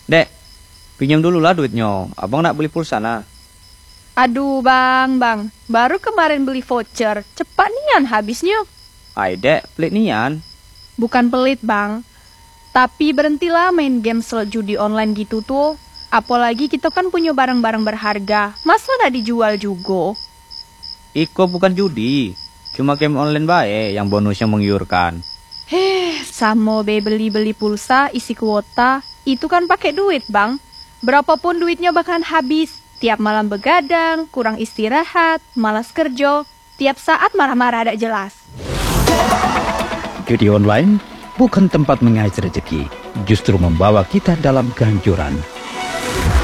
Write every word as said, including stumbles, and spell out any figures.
Dek, pinjam dulu lah duitnya. Abang nak beli pulsa nah. Aduh bang, bang. Baru kemarin beli voucher. Cepat nian habisnya. Ay dek, pelit nian. Bukan pelit bang. Tapi berhentilah main game slot judi online gitu tuh. Apalagi kita kan punya barang-barang berharga. Masa nak dijual juga? Iko bukan judi. Cuma game online bae yang bonusnya menggiurkan. Heh, sama be beli-beli pulsa, isi kuota. Itu kan pakai duit bang. Berapapun duitnya bakalan habis. Tiap malam begadang, kurang istirahat, malas kerja. Tiap saat marah-marah ada jelas. Judi online bukan tempat mengais rezeki, justru membawa kita dalam kehancuran.